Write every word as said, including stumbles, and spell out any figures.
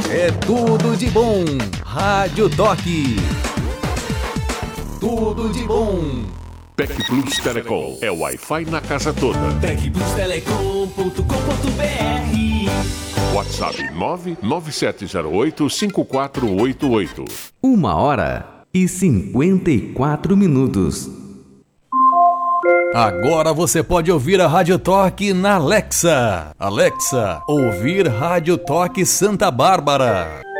É tudo de bom. Rádio Toque. Tudo de bom. Tec Plus Telecom. É Wi-Fi na casa toda. tec plus telecom ponto com ponto br. WhatsApp nove nove sete zero oito cinco quatro oito oito. Uma hora e cinquenta e quatro minutos. Agora você pode ouvir a Rádio Toque na Alexa. Alexa, ouvir Rádio Toque Santa Bárbara.